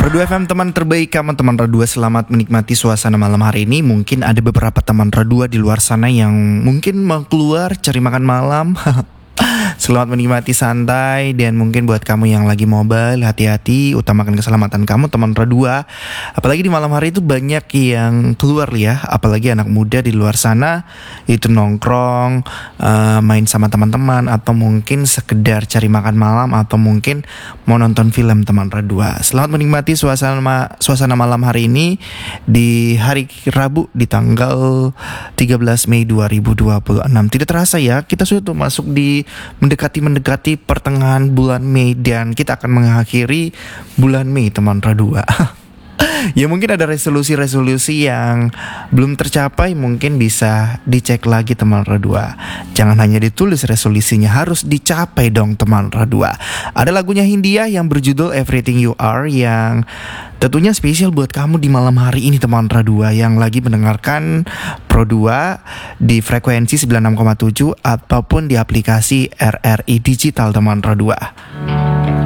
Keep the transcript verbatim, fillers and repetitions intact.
Radua F M, teman terbaik kamu, teman Radua. Selamat menikmati suasana malam hari ini. Mungkin ada beberapa teman Radua di luar sana yang mungkin mau keluar cari makan malam. Selamat menikmati santai. Dan mungkin buat kamu yang lagi mobile, hati-hati, utamakan keselamatan kamu, teman Radua. Apalagi di malam hari itu banyak yang keluar ya. Apalagi anak muda di luar sana itu nongkrong, uh, main sama teman-teman, atau mungkin sekedar cari makan malam, atau mungkin mau nonton film, teman Radua. Selamat menikmati suasana suasana malam hari ini di hari Rabu di tanggal tiga belas Mei dua ribu dua puluh enam. Tidak terasa ya, kita sudah tuh masuk di mendekati-mendekati pertengahan bulan Mei, dan kita akan mengakhiri bulan Mei, teman Radua. Ya mungkin ada resolusi-resolusi yang belum tercapai, mungkin bisa dicek lagi, teman Radua. Jangan hanya ditulis resolusinya, harus dicapai dong, teman Radua. Ada lagunya Hindia yang berjudul Everything You Are, yang tentunya spesial buat kamu di malam hari ini, teman Radua, yang lagi mendengarkan Pro dua di frekuensi sembilan puluh enam koma tujuh ataupun di aplikasi R R I Digital, teman Radua.